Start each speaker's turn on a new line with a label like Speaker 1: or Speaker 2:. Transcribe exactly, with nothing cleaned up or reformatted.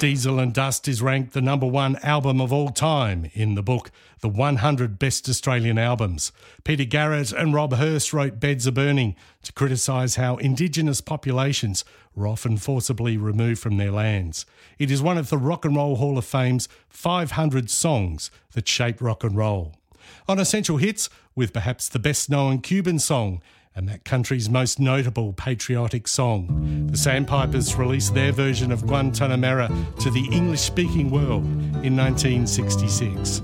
Speaker 1: Diesel and Dust is ranked the number one album of all time in the book, The one hundred Best Australian Albums. Peter Garrett and Rob Hurst wrote Beds Are Burning to criticise how Indigenous populations were often forcibly removed from their lands. It is one of the Rock and Roll Hall of Fame's five hundred songs that shaped rock and roll. On Essential Hits, with perhaps the best-known Cuban song and that country's most notable patriotic song. The Sandpipers released their version of Guantanamera to the English-speaking world in nineteen sixty-six.